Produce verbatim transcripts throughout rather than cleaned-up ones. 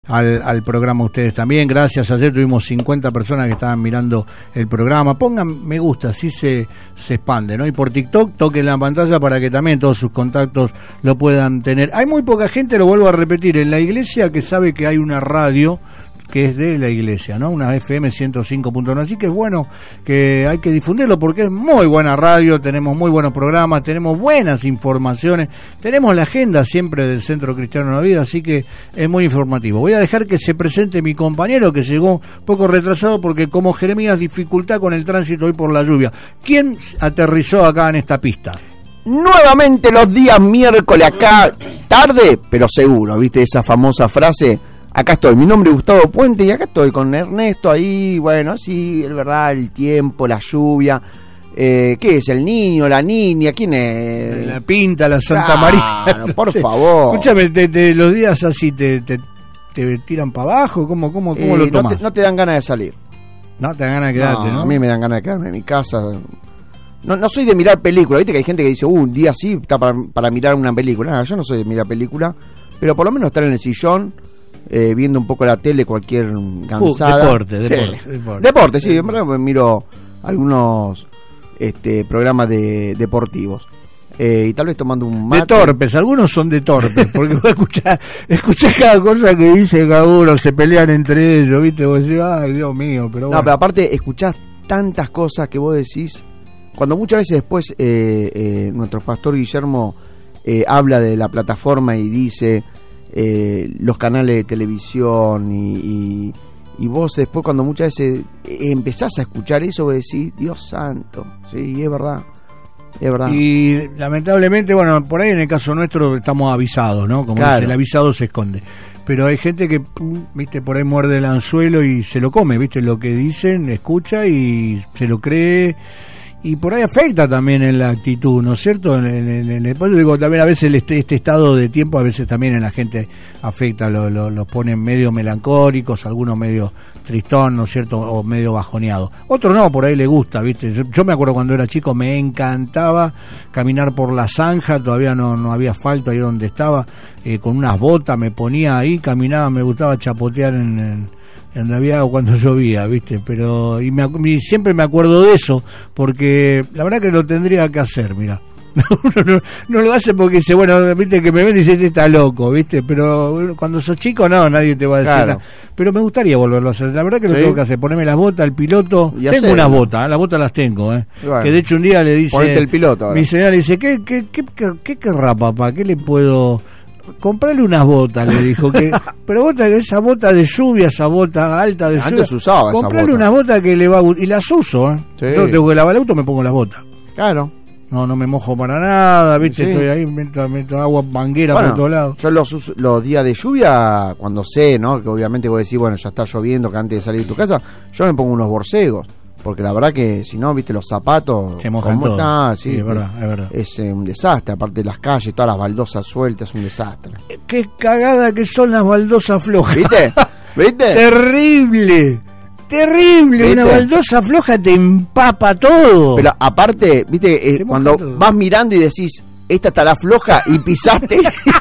Al, al programa ustedes también, gracias. Ayer tuvimos cincuenta personas que estaban mirando el programa. Pongan me gusta, así se, se expande, ¿no? Y por TikTok toquen la pantalla para que también todos sus contactos lo puedan tener. Hay muy poca gente, lo vuelvo a repetir, en la iglesia que sabe que hay una radio que es de la iglesia, ¿no? Una F M ciento cinco punto uno, así que es bueno que hay que difundirlo porque es muy buena radio, tenemos muy buenos programas, tenemos buenas informaciones, tenemos la agenda siempre del Centro Cristiano de la Vida, así que es muy informativo. Voy a dejar que se presente mi compañero que llegó un poco retrasado porque como Jeremías dificultad con el tránsito hoy por la lluvia. ¿Quién aterrizó acá en esta pista? Nuevamente los días miércoles acá, tarde, pero seguro, ¿viste esa famosa frase? Acá estoy, mi nombre es Gustavo Puente y acá estoy con Ernesto ahí, bueno, sí, es verdad, el tiempo, la lluvia, eh, ¿qué es? ¿El niño, la niña? ¿Quién es? La Pinta, la Santa claro, María. Por favor. Escúchame, te, te, los días así te, te, te tiran para abajo, ¿cómo, cómo, cómo eh, lo tomas? No te, no te dan ganas de salir. No, te dan ganas de quedarte, ¿no? ¿no? A mí me dan ganas de quedarme en mi casa. No, no soy de mirar películas, viste que hay gente que dice, uh, un día así está para, para mirar una película. No, yo no soy de mirar película, pero por lo menos estar en el sillón, Eh, viendo un poco la tele, cualquier gansada. Uh, deporte, deporte, sí. deporte. Deporte, sí, en verdad miro algunos este, programas de, deportivos. Eh, y tal vez tomando un mate. De torpes, algunos son de torpes, porque vos escuchás, escuchás cada cosa que dice cada uno, se pelean entre ellos, ¿viste? Vos decís, ay, Dios mío, pero bueno. No, pero aparte escuchás tantas cosas que vos decís, cuando muchas veces después eh, eh, nuestro pastor Guillermo eh, habla de la plataforma y dice... Eh, los canales de televisión y, y, y vos después cuando muchas veces empezás a escuchar eso vos decís, Dios santo, sí, es verdad, es verdad. Y lamentablemente, bueno, por ahí en el caso nuestro estamos avisados, ¿no? Como claro. dice, el avisado se esconde. Pero hay gente que, viste, por ahí muerde el anzuelo y se lo come, viste, lo que dicen, escucha y se lo cree. Y por ahí afecta también en la actitud, ¿no es cierto? En, en, en, en, yo digo, también a veces este, este estado de tiempo, a veces también en la gente afecta, los lo, lo ponen medio melancólicos, algunos medio tristón, ¿no es cierto? O medio bajoneado. Otro no, por ahí le gusta, ¿viste? Yo, yo me acuerdo cuando era chico, me encantaba caminar por la zanja, todavía no, no había asfalto ahí donde estaba, eh, con unas botas me ponía ahí, caminaba, me gustaba chapotear en... en en Navidad o cuando llovía, ¿viste? Pero y, me, y siempre me acuerdo de eso, porque la verdad que lo tendría que hacer, mira. No, no, no lo hace porque dice, bueno, viste que me ven y dice, este está loco, ¿viste? Pero cuando sos chico, no, nadie te va a decir claro. nada. Pero me gustaría volverlo a hacer, la verdad que lo ¿Sí? tengo que hacer, ponerme las botas, el piloto. Y tengo hacerlo. unas botas, ¿eh? Las botas las tengo, ¿eh? Bueno, que de hecho un día le dice... ponete el piloto ahora. Mi señora le dice, ¿qué, qué, qué, qué, qué querrá, papá? ¿Qué le puedo...? Comprarle unas botas, le dijo, que pero bota, esa bota de lluvia, esa bota alta de Antes lluvia. usaba comprarle esa bota. unas botas que le va a gustar. Y las uso, ¿eh? Sí. Yo tengo que lavar el auto, me pongo las botas. Claro. No, no me mojo para nada, ¿viste? Sí. Estoy ahí, meto, meto agua manguera Bueno, por todos lados. yo los, uso- los días de lluvia, cuando sé, ¿no? Que obviamente vos decís, bueno, ya está lloviendo, que antes de salir de tu casa, yo me pongo unos borcegos. Porque la verdad que si no, viste, los zapatos Se mojan ¿cómo todo. está? Sí, es verdad, es verdad. Es eh, un desastre, aparte de las calles, todas las baldosas sueltas, es un desastre. Qué cagada que son las baldosas flojas. ¿Viste? ¿Viste? Terrible. Terrible. ¿Viste? Una baldosa floja te empapa todo. Pero aparte, viste, eh, Se moja cuando todo. vas mirando y decís, esta estará floja y pisaste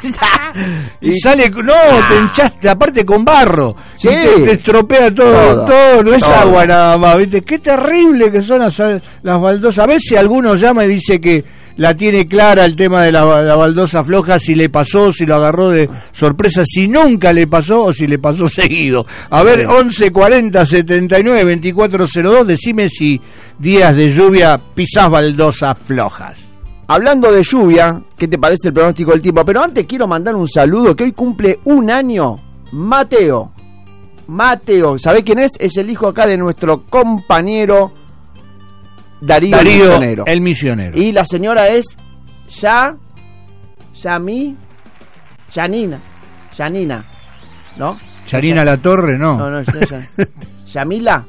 y sale, no, te hinchaste, aparte con barro, Sí. y te, te estropea todo, todo, Todo, no es todo. agua nada más, ¿viste? Qué terrible que son las, las baldosas. A ver si alguno llama y dice que la tiene clara el tema de la, la baldosa floja, si le pasó, si lo agarró de sorpresa, si nunca le pasó o si le pasó seguido. A ver, once cuarenta setenta y nueve veinticuatro cero dos, decime si días de lluvia pisás baldosas flojas. Hablando de lluvia, ¿qué te parece el pronóstico del tiempo? Pero antes quiero mandar un saludo que hoy cumple un año, Mateo. Mateo, ¿sabés quién es? Es el hijo acá de nuestro compañero Darío, Darío, el misionero. el misionero. Y la señora es Ya, Yami, Yanina, Yanina, ¿no? Yarina La Torre, no. No, no, es ella. Yamila.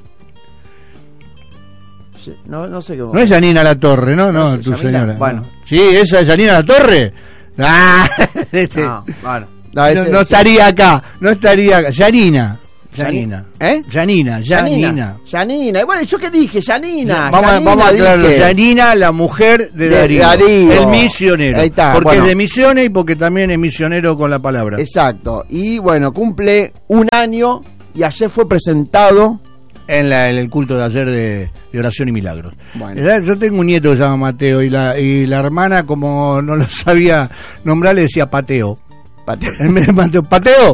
No, no sé qué. No es Yanina La Torre, ¿no? No, No, tu Yamila, señora. bueno. No. Sí, esa es Yanina La Torre. Ah, este, No, bueno. no, ese- no estaría acá, no estaría acá. Yanina. Janina. ¿Eh? Janina, Janina. Janina. Y bueno, ¿yo qué dije? Janina. Vamos, Janina, vamos a aclararlo. dije. Janina, la mujer de, De Darío, Darío. el misionero. Ahí está, porque bueno. es de misiones y porque también es misionero con la palabra. Exacto. Y bueno, cumple un año y ayer fue presentado En, la, en el culto de ayer de, de oración y milagros. Bueno. Eh, Yo tengo un nieto que se llama Mateo y la, y la hermana, como no lo sabía nombrar, le decía Pateo. Pateo. En vez de Mateo, ¡Pateo!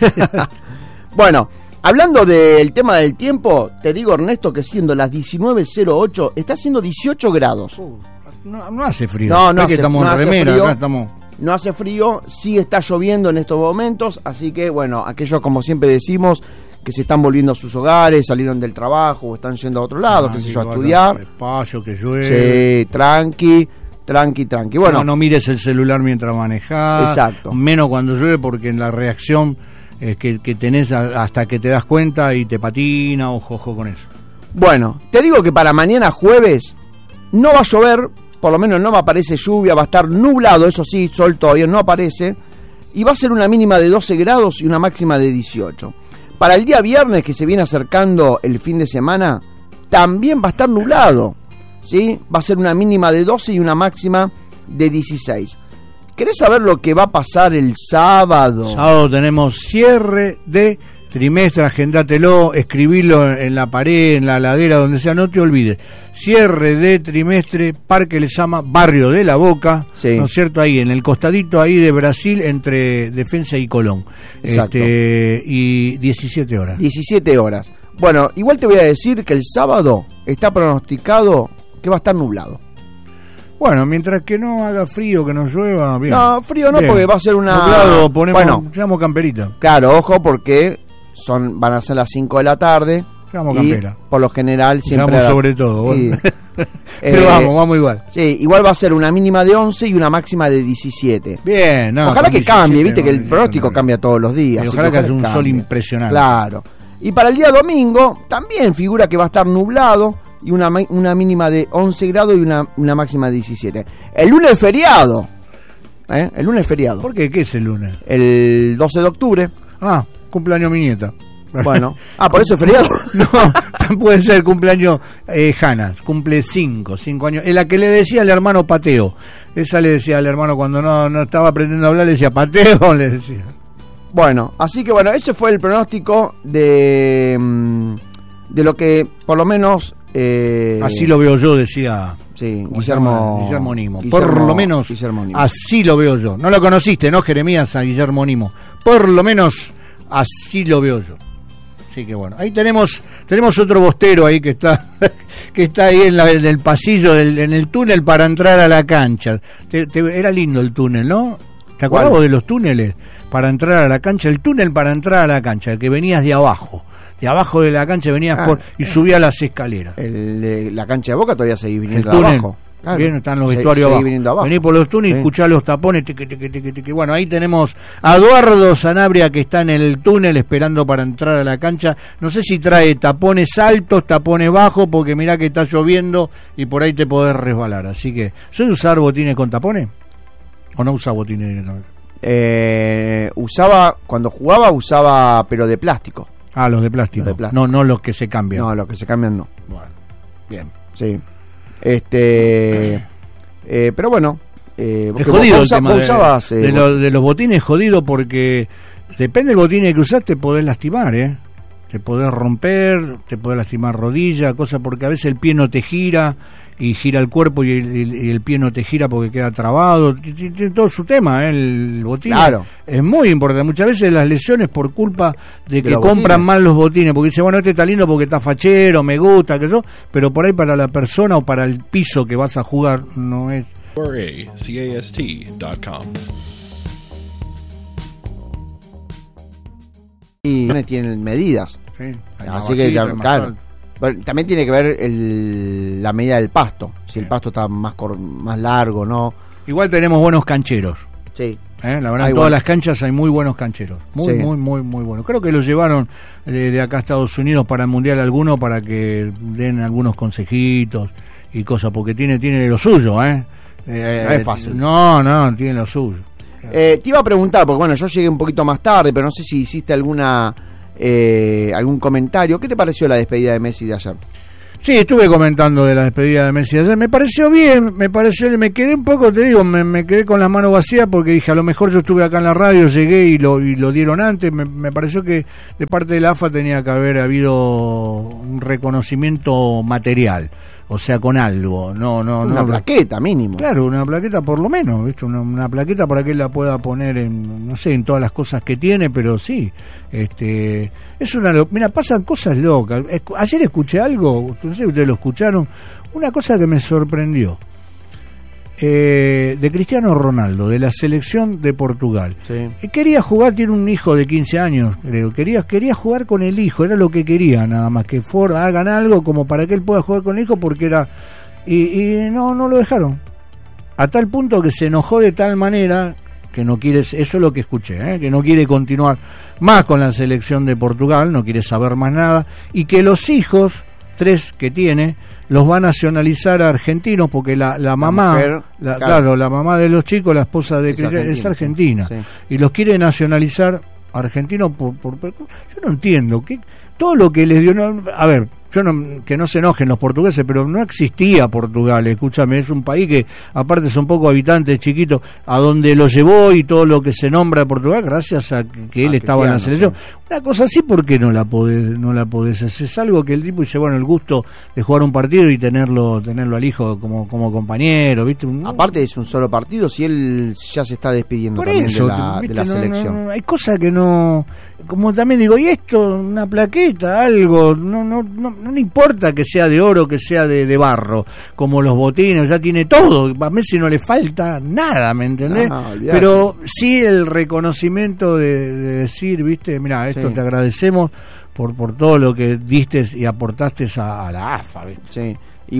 Bueno, hablando del tema del tiempo, te digo, Ernesto, que siendo las diecinueve cero ocho, está haciendo dieciocho grados. No, no hace frío. No, no Es que hace- estamos no en hace remera, frío. acá estamos. No hace frío, sí está lloviendo en estos momentos, así que bueno, aquellos, como siempre decimos, que se están volviendo a sus hogares, salieron del trabajo o están yendo a otro lado, qué sé yo, a estudiar. Espacio, que llueve. Sí, tranqui, tranqui, tranqui. Bueno, no, no mires el celular mientras manejás. Exacto. Menos cuando llueve, porque en la reacción eh, que, que tenés a- hasta que te das cuenta y te patina, ojo, ojo con eso. bueno, te digo que para mañana jueves no va a llover, por lo menos no me aparece lluvia, va a estar nublado, eso sí, sol todavía no aparece, y va a ser una mínima de doce grados y una máxima de dieciocho. Para el día viernes, que se viene acercando el fin de semana, también va a estar nublado, ¿sí? Va a ser una mínima de doce y una máxima de dieciséis. ¿Querés saber lo que va a pasar el sábado? Sábado tenemos cierre de trimestre, agendátelo, escribilo en la pared, en la ladera, donde sea, no te olvides. Cierre de trimestre, Parque Lezama, barrio de La Boca, Sí. ¿no es cierto? Ahí, en el costadito ahí de Brasil, entre Defensa y Colón. Exacto. Este, y diecisiete horas. diecisiete horas. Bueno, igual te voy a decir que el sábado está pronosticado que va a estar nublado. Bueno, mientras que no haga frío, que no llueva, bien. No, frío no, Bien. porque va a ser una... Nublado, ponemos, Bueno, llamo camperita. claro, ojo, porque son van a ser las cinco de la tarde. Llamo y campera. por lo general siempre... Llamo sobre todo. Bueno. Sí. Pero Eh, vamos, vamos igual. Sí, igual va a ser una mínima de once y una máxima de diecisiete. Bien, no. Ojalá con que cambie, viste que el diecisiete, pronóstico no, no. cambia todos los días. Y así ojalá que haya un cambie. sol impresionante. Claro. Y para el día domingo también figura que va a estar nublado y una, ma- una mínima de once grados y una, una máxima de diecisiete. El lunes es feriado. ¿Eh? El lunes es feriado. ¿Por qué? ¿Qué es el lunes? El doce de octubre. Ah, cumpleaños mi nieta. Bueno. Ah, por eso es feriado. No, puede ser cumpleaños eh, Janas, cumple cinco, cinco años. Es la que le decía al hermano Pateo. Esa le decía al hermano cuando no, no estaba aprendiendo a hablar, le decía Pateo, le decía. Bueno, así que bueno, ese fue el pronóstico de, mm, de lo que por lo menos... Eh, Así lo veo yo, decía Sí, ¿cómo se Guillermo, llama? Guillermo Nimo. Guillermo- Por lo menos Guillermo Nimo. así lo veo yo. No lo conociste, ¿no, Jeremías? A Guillermo Nimo. Por lo menos así lo veo yo. Así que bueno, ahí tenemos tenemos otro bostero ahí que está que está ahí en, la, en el pasillo, del, en el túnel para entrar a la cancha. Te- te- era lindo el túnel, ¿no? ¿Te acordás ¿Cuál? de los túneles para entrar a la cancha? El túnel para entrar a la cancha, el que venías de abajo. De abajo de la cancha venías Ah, por y subías las escaleras. El, eh, la cancha de Boca todavía seguís El viniendo de túnel. abajo. Claro. Bien, están los Se- vestuarios seguí abajo. viniendo abajo. Vení por los túneles y Sí. escuchá los tapones. Tiqui, tiqui, tiqui, tiqui. Bueno, ahí tenemos a Eduardo Sanabria, que está en el túnel esperando para entrar a la cancha. No sé si trae tapones altos, tapones bajos, porque mirá que está lloviendo y por ahí te podés resbalar. Así que, ¿soy usar botines con tapones? ¿O no usa botines directamente? Eh, usaba, cuando jugaba usaba, pero de plástico. Ah, los de plástico. Los de plástico. No, no los que se cambian. No, los que se cambian no. Bueno, bien. Sí. Este, eh, pero bueno. Eh, Es vos- jodido vos el usa- tema vos de, usabas, eh, de vos- lo- de los botines, jodido porque depende del botín que usás, te podés lastimar, ¿eh? Te podés romper, te podés lastimar rodilla, cosa porque a veces el pie no te gira y gira el cuerpo y el, y el pie no te gira porque queda trabado. T- t- Tiene todo su tema, ¿eh? El botín Claro. es muy importante. Muchas veces las lesiones por culpa de que los compran botines. mal los botines, porque dice, bueno, este está lindo porque está fachero, me gusta, que yo, pero por ahí para la persona o para el piso que vas a jugar no es. cast dot com. y tienen medidas. Sí, hay más Así que, bajito, ya- hay más claro. alto. Bueno, también tiene que ver el, la medida del pasto. Si el pasto está más cor- más largo, ¿no? Igual tenemos buenos cancheros. Sí. ¿eh? La verdad, Hay en todas buenos. las canchas hay muy buenos cancheros. Muy, Sí. muy, muy, muy buenos. Creo que los llevaron de, de acá a Estados Unidos para el Mundial alguno para que den algunos consejitos y cosas, porque tiene, tiene lo suyo, ¿eh? Eh, No es fácil. No, no, tiene lo suyo. Eh, te iba a preguntar, porque bueno, yo llegué un poquito más tarde, pero no sé si hiciste alguna eh, algún comentario. ¿Qué te pareció la despedida de Messi de ayer? Sí, estuve comentando de la despedida de Messi ayer, me pareció bien, me pareció, me quedé un poco, te digo, me, me quedé con las manos vacías porque dije, a lo mejor yo estuve acá en la radio, llegué y lo, y lo dieron antes, me, me pareció que de parte de la A F A tenía que haber habido un reconocimiento material, o sea, con algo, no, no, una no, plaqueta mínimo. Claro, una plaqueta por lo menos, ¿viste? Una, una plaqueta para que él la pueda poner en, no sé, en todas las cosas que tiene, pero sí, este, es una, mira, pasan cosas locas. Ayer escuché algo, no sé si ustedes lo escucharon, una cosa que me sorprendió, eh, de Cristiano Ronaldo, de la selección de Portugal. Sí. Quería jugar, tiene un hijo de quince años, creo, quería, quería jugar con el hijo, era lo que quería, nada más, que Ford hagan algo como para que él pueda jugar con el hijo, porque era, y, y no, no lo dejaron, a tal punto que se enojó de tal manera que no quiere, eso es lo que escuché, ¿eh? Que no quiere continuar más con la selección de Portugal, no quiere saber más nada, y que los hijos, tres que tiene, los va a nacionalizar a argentinos, porque la, la mamá, mujer, la, claro. claro, la mamá de los chicos, la esposa de Es Cristiano, argentina, es argentina, sí, sí. Y los quiere nacionalizar argentinos por, por, por, yo no entiendo, ¿qué? Todo lo que les dio, no, a ver, yo no, que no se enojen los portugueses, pero no existía Portugal, escúchame, es un país que aparte son pocos habitantes, chiquitos, a donde lo llevó y todo lo que se nombra de Portugal gracias a que, que él ah, estaba en la selección. Sí. Una cosa así, ¿por qué no la podés, no la podés hacer? Es algo que el tipo dice, bueno, el gusto de jugar un partido y tenerlo, tenerlo al hijo como, como compañero, ¿viste? Aparte es un solo partido, si él ya se está despidiendo Por también eso, de la, ¿viste? de la No, selección. no, no, hay cosas que no, como también digo, y esto, una plaqueta, algo, no, no, no, no le importa que sea de oro, que sea de, de barro, como los botines, ya tiene todo, a Messi no le falta nada, ¿me entendés? No, pero sí el reconocimiento de, de decir, viste, mira, esto sí. te agradecemos por, por todo lo que diste y aportaste a, a la A F A, ¿viste? Sí.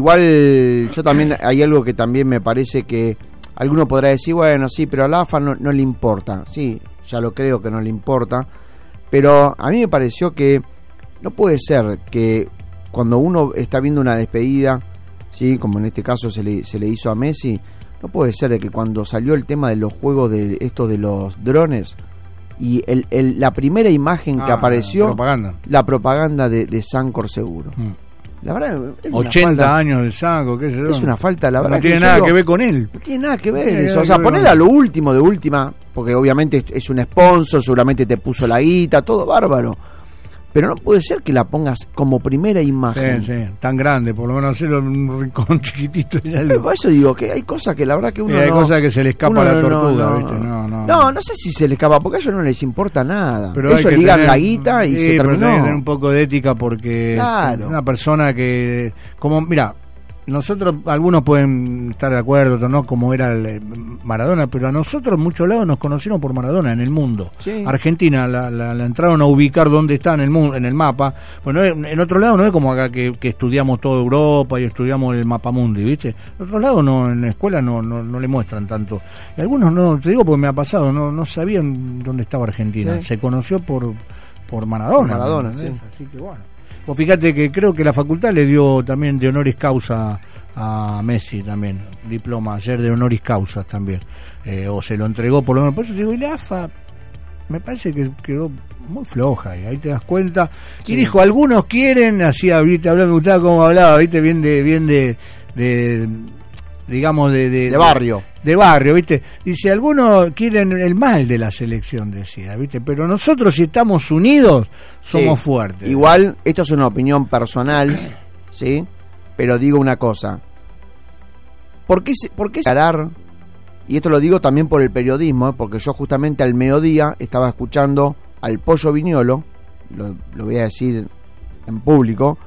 Igual yo también, hay algo que también me parece que alguno podrá decir, bueno, sí, pero a la A F A no, no le importa. Sí, ya lo creo que no le importa, pero a mí me pareció que no puede ser que cuando uno está viendo una despedida, sí, como en este caso se le, se le hizo a Messi, no puede ser de que cuando salió el tema de los juegos de estos de los drones y el, el, la primera imagen que Ah, apareció, la propaganda, la propaganda de, de Sancor Seguro. Mm. La verdad, es una ochenta falta, años de Sanco, qué sé yo. es una falta, la verdad. No tiene que yo nada digo, que ver con él. no tiene nada que ver No tiene eso. nada O sea, que ver. ponela a lo último de última, porque obviamente es un sponsor, seguramente te puso la guita, todo bárbaro. Pero no puede ser que la pongas como primera imagen. Sí, sí, tan grande, por lo menos hacerlo en un rincón chiquitito y Pero algo. por eso digo que hay cosas que la verdad que uno Sí, hay no, cosas que se le escapa uno a la no, tortuga, no, ¿viste? No, no. No, no sé si se le escapa, porque a ellos no les importa nada. Pero hay ellos que ligan tener- la guita y sí, se pero terminó. tenés que tener un poco de ética porque Claro. una persona que, como, mira, nosotros, algunos pueden estar de acuerdo, otros no, como era el Maradona, pero a nosotros en muchos lados nos conocieron por Maradona en el mundo. Sí. Argentina la, la, la entraron a ubicar dónde está en el mundo, en el mapa. Bueno, en otro lado no es como acá que, que estudiamos toda Europa y estudiamos el mapamundi, ¿viste? En otro lado no, en la escuela no, no, no le muestran tanto. Y algunos no, te digo porque me ha pasado, no, no sabían dónde estaba Argentina. Sí. Se conoció por, por Maradona. Por Maradona, ¿no? sí. Así que bueno. Vos fíjate que creo que la facultad le dio también de honoris causa a Messi también, diploma ayer de honoris causa también, eh, o se lo entregó por lo menos. Por eso digo, y la A F A me parece que quedó muy floja, y ahí te das cuenta. Sí. Y dijo, algunos quieren, así, viste, hablaba, me gustaba cómo hablaba, viste, bien de, bien de, de digamos, de, de, De barrio. De, de barrio, viste. Dice, algunos quieren el mal de la selección, decía, viste, pero nosotros si estamos unidos, somos Sí. fuertes. Igual, esto es una opinión personal, ¿sí? Pero digo una cosa. ¿Por qué, se- por qué separar? Y esto lo digo también por el periodismo, ¿eh? Porque yo justamente al mediodía estaba escuchando al Pollo Viñolo, lo, lo voy a decir en público,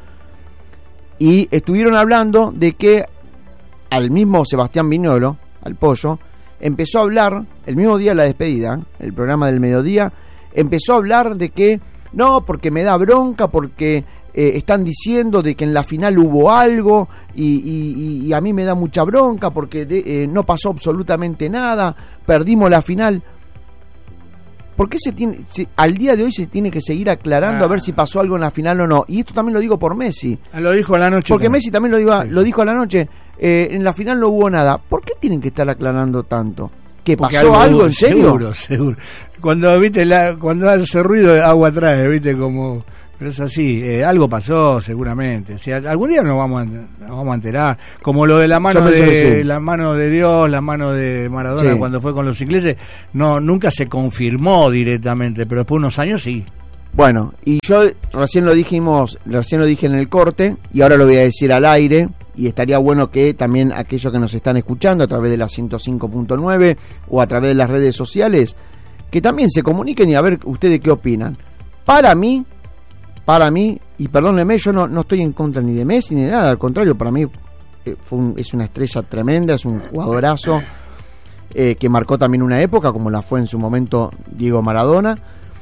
y estuvieron hablando de que al mismo Sebastián Viñolo, al Pollo, empezó a hablar, el mismo día de la despedida, el programa del mediodía, empezó a hablar de que, no, porque me da bronca, porque eh, están diciendo de que en la final hubo algo, y, y, y a mí me da mucha bronca, porque de, eh, no pasó absolutamente nada, perdimos la final. ¿Por qué se tiene, se, al día de hoy se tiene que seguir aclarando Ah. a ver si pasó algo en la final o no? Y esto también lo digo por Messi. Lo dijo a la noche. Porque también. Messi también lo dijo, Sí. lo dijo a la noche, eh, en la final no hubo nada. ¿Por qué tienen que estar aclarando tanto? ¿Qué Porque pasó algo, en serio? Seguro, seguro. Cuando, viste, la, cuando hace ruido, agua trae, viste, como... Pero es así, eh, algo pasó seguramente. O sea, algún día nos vamos a, nos vamos a enterar. Como lo de la mano de sí. la mano de Dios, la mano de Maradona sí. cuando fue con los ingleses, no nunca se confirmó directamente, pero después de unos años sí. Bueno, y yo recién lo dijimos, recién lo dije en el corte, y ahora lo voy a decir al aire, y estaría bueno que también aquellos que nos están escuchando a través de la ciento cinco punto nueve o a través de las redes sociales, que también se comuniquen y a ver ustedes qué opinan. Para mí, Para mí, y perdónenme, yo no, no estoy en contra ni de Messi ni de nada, al contrario, para mí eh, fue un, es una estrella tremenda, es un jugadorazo eh, que marcó también una época, como la fue en su momento Diego Maradona.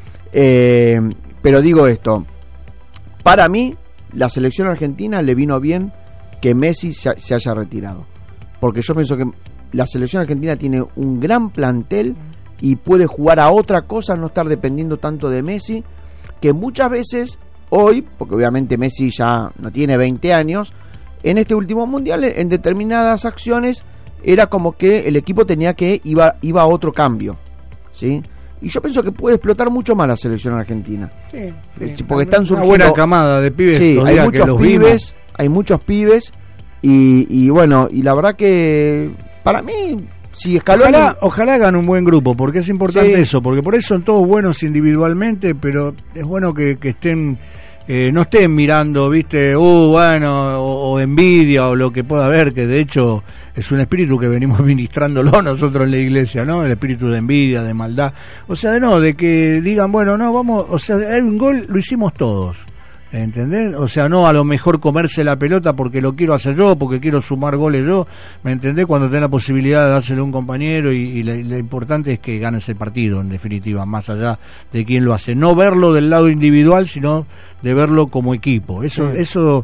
Eh, pero digo esto, para mí, la selección argentina le vino bien que Messi se, se haya retirado, porque yo pienso que la selección argentina tiene un gran plantel y puede jugar a otra cosa, no estar dependiendo tanto de Messi, que muchas veces hoy, porque obviamente Messi ya no tiene veinte años, en este último mundial, en determinadas acciones, era como que el equipo tenía que iba, iba a otro cambio, ¿sí? Y yo pienso que puede explotar mucho más la selección argentina. Sí, sí, porque están surgiendo una buena camada de pibes. Sí, hay muchos que los pibes, vimos. hay muchos pibes, y, y bueno, y la verdad que para mí, si Scaloni... Ojalá, ojalá hagan un buen grupo, porque es importante sí. eso, porque por eso son todos buenos individualmente, pero es bueno que, que estén, eh, no estén mirando, viste, uh, bueno, o, o envidia o lo que pueda haber, que de hecho es un espíritu que venimos ministrándolo nosotros en la iglesia, ¿no? El espíritu de envidia, de maldad, o sea, de no, de que digan, bueno, no, vamos, o sea, hay un gol, lo hicimos todos. ¿Entendés? O sea, no a lo mejor comerse la pelota porque lo quiero hacer yo, porque quiero sumar goles yo, ¿me entendés? Cuando tenés la posibilidad de dárselo a un compañero y, y lo importante es que ganes el partido, en definitiva, más allá de quién lo hace. No verlo del lado individual, sino de verlo como equipo. Eso sí. eso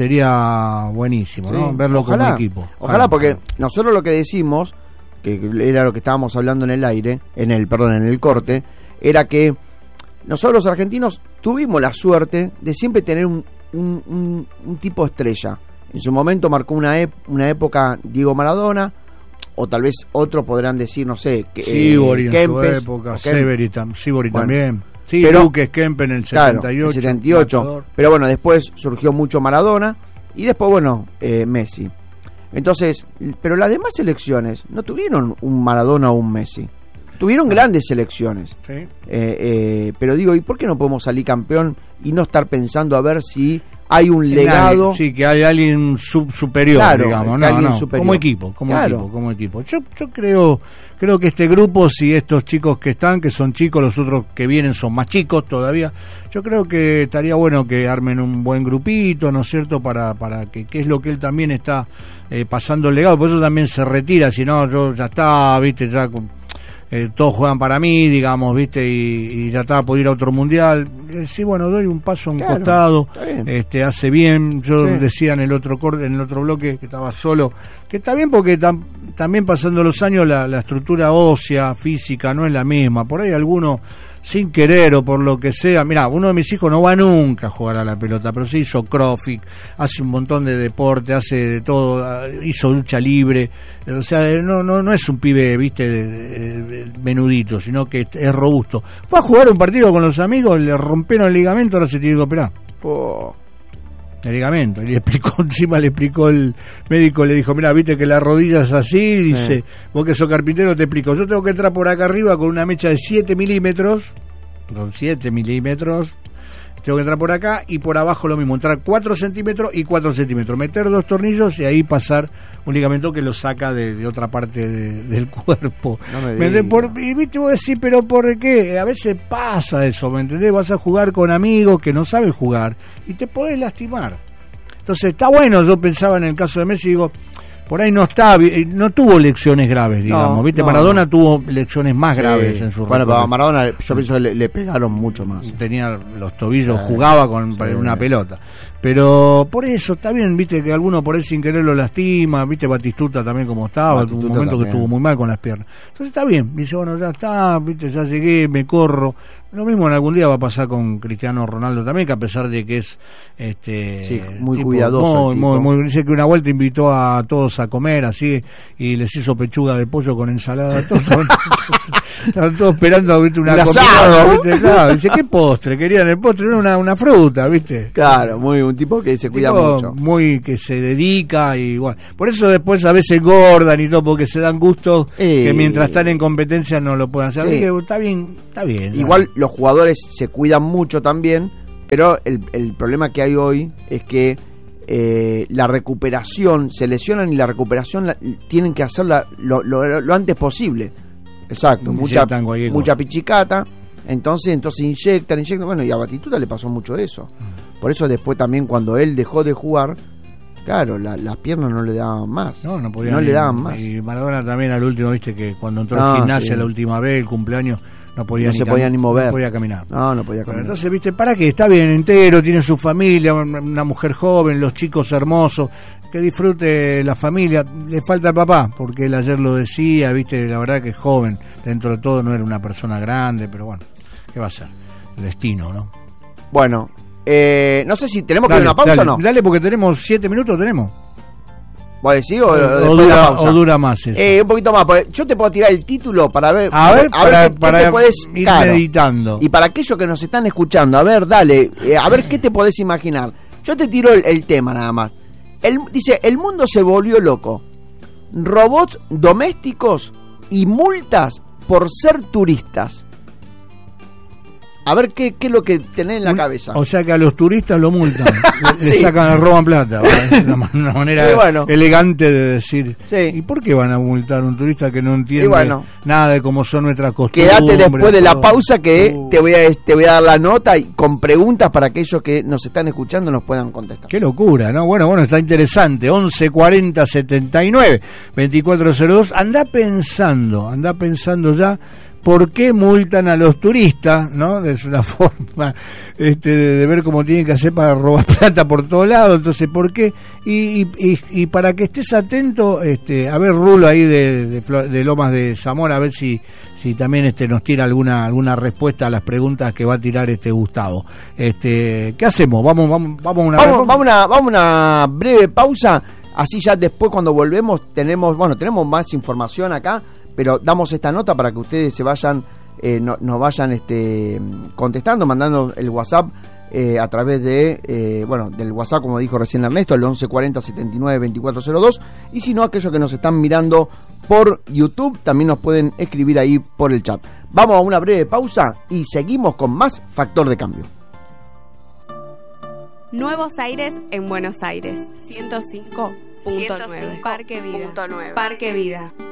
sería buenísimo, sí. ¿no? Verlo ojalá, como equipo. Ojalá, ojalá, porque nosotros lo que decimos, que era lo que estábamos hablando en el aire, en el, perdón, en el corte, era que nosotros los argentinos tuvimos la suerte de siempre tener un, un, un, un tipo estrella. En su momento marcó una, ep- una época Diego Maradona, o tal vez otros podrán decir, no sé, que, Sibori eh, en su época, Severi tam- Sibori bueno, también. Sí, pero, Luque Kempe en el setenta y ocho. Claro, el setenta y ocho. Marcador. Pero bueno, después surgió mucho Maradona y después, bueno, eh, Messi. Entonces, pero las demás selecciones no tuvieron un Maradona o un Messi. Tuvieron grandes selecciones, sí. eh, eh, pero digo, ¿y por qué no podemos salir campeón y no estar pensando a ver si hay un legado? Nadie, sí, que hay alguien sub, superior, claro, digamos, no, no, superior. como equipo, como claro. equipo, como equipo. Yo, yo creo, creo que este grupo, si estos chicos que están, que son chicos, los otros que vienen son más chicos todavía, yo creo que estaría bueno que armen un buen grupito, ¿no es cierto? Para, para que, que es lo que él también está eh, pasando el legado, por eso también se retira, si no, yo ya está, viste, ya Eh, todos juegan para mí, digamos, viste, y, y ya estaba por ir a otro mundial. Eh, sí, bueno, doy un paso a un claro, costado, este hace bien. Yo sí. decía en el otro corte, en el otro bloque que estaba solo, que está bien porque tam, también pasando los años la, la estructura ósea, física, no es la misma. Por ahí alguno sin querer o por lo que sea, mirá, uno de mis hijos no va nunca a jugar a la pelota, pero sí hizo crossfit, hace un montón de deporte, hace de todo, hizo lucha libre, o sea, no no no es un pibe, viste, de, de, de, menudito, sino que es robusto. Fue a jugar un partido con los amigos, le rompieron el ligamento, ahora se tiene que operar. Oh. El ligamento, y le explicó, encima le explicó el médico, le dijo, mira, viste que la rodilla es así, dice, sí. Vos que sos carpintero te explico, yo tengo que entrar por acá arriba con una mecha de siete milímetros, son siete milímetros, tengo que entrar por acá y por abajo lo mismo, entrar cuatro centímetros y cuatro centímetros, meter dos tornillos y ahí pasar un ligamento que lo saca de, de otra parte de, del cuerpo. No me ¿Me entendés? Por, y viste, vos decís, pero ¿por qué? A veces pasa eso, ¿me entendés? Vas a jugar con amigos que no saben jugar y te podés lastimar. Entonces está bueno, yo pensaba en el caso de Messi, digo, por ahí no está, no tuvo lecciones graves, digamos, no, ¿viste? No, Maradona no. tuvo lecciones más sí. graves en su Bueno, pero a Maradona yo pienso que le, le pegaron mucho más. Tenía los tobillos, eh, jugaba con sí. una pelota. Pero por eso está bien, viste, que alguno por ahí sin querer lo lastima, viste, Batistuta también como estaba, Batistuta tuvo un momento también. Que estuvo muy mal con las piernas. Entonces está bien, dice, bueno, ya está, viste, ya llegué, me corro, Lo mismo en algún día va a pasar con Cristiano Ronaldo también, que a pesar de que es este sí, muy tipo, cuidadoso. Muy, muy, muy, dice que una vuelta invitó a todos a comer así y les hizo pechuga de pollo con ensalada. Todos, estaban todos esperando, ¿viste? Una Un comida, asado. ¿viste? Claro, dice, ¿qué postre? Querían el postre, era una, una fruta, ¿viste? Claro, muy un tipo que se cuida Tipo mucho. muy que se dedica y bueno, por eso después a veces engordan y todo porque se dan gustos Eh, que mientras están en competencia no lo pueden hacer. sí. Así que está bien, está bien. Igual los jugadores se cuidan mucho también, pero el, el problema que hay hoy es que eh, la recuperación, se lesionan y la recuperación la, tienen que hacerla lo, lo, lo antes posible. Exacto, mucha, Inyectan cualquier mucha cosa. pichicata, entonces entonces inyectan, inyectan, bueno, y a Batistuta le pasó mucho eso. Por eso después también cuando él dejó de jugar, claro, la- las piernas no le daban más. No, no podían no ni- le daban más. Y Maradona también al último, viste que cuando entró Ah, al gimnasia sí. la última vez, el cumpleaños, no podía No ni se cam- podía ni mover. No podía caminar. No, no podía Pero caminar. entonces, viste, ¿para qué? Está bien, entero, tiene su familia, una una mujer joven, los chicos hermosos, que disfrute la familia. Le falta el papá, porque él ayer lo decía, viste, la verdad que es joven, dentro de todo no era una persona grande, pero bueno, ¿qué va a ser? El destino, ¿no? Bueno, eh, no sé si tenemos que ir Dale, a una pausa dale, o no. Dale, porque tenemos siete minutos, tenemos. ¿Vos decís o, O, después o de la dura, pausa? o dura más eso. Eh, un poquito más, porque yo te puedo tirar el título para ver, A ver, para, qué, qué para te podés, ir claro. meditando. Y para aquellos que nos están escuchando, a ver, dale, eh, a ver qué te podés imaginar. Yo te tiro el, el tema nada más. El, dice, el mundo se volvió loco. Robots domésticos y multas por ser turistas. A ver qué, qué es lo que tenés en la Un- cabeza. O sea que a los turistas lo multan, le, le Sí. sacan, le roban plata. ¿vale? Es una, una manera Y bueno. elegante de decir. Sí. ¿Y por qué van a multar a un turista que no entiende Y bueno. nada de cómo son nuestras costumbres? Quédate después de la todo? pausa que Uh, te voy a te voy a dar la nota y con preguntas para aquellos que nos están escuchando nos puedan contestar. Qué locura, ¿no? Bueno, bueno, está interesante. once cuarenta setenta y nueve veinticuatro cero dos. Andá pensando, andá pensando ya por qué multan a los turistas, ¿no? Es una forma este, de, de ver cómo tienen que hacer para robar plata por todos lados. Entonces, ¿por qué? Y, y, y, y para que estés atento, este, a ver Rulo ahí de, de, Flo- de Lomas de Zamora, a ver si si también este nos tira alguna alguna respuesta a las preguntas que va a tirar este Gustavo. Este, ¿qué hacemos? Vamos vamos vamos a una Vamos, vamos, a una, vamos a una breve pausa, así ya después cuando volvemos tenemos, bueno, tenemos más información acá, pero damos esta nota para que ustedes se vayan, eh, no, nos vayan este, contestando, mandando el WhatsApp eh, a través de, eh, bueno, del WhatsApp, como dijo recién Ernesto, el once cuarenta setenta y nueve veinticuatro cero dos, y si no, aquellos que nos están mirando por YouTube, también nos pueden escribir ahí por el chat. Vamos a una breve pausa y seguimos con más Factor de Cambio. Nuevos Aires en Buenos Aires. ciento cinco punto nueve. Parque Vida. Parque Vida.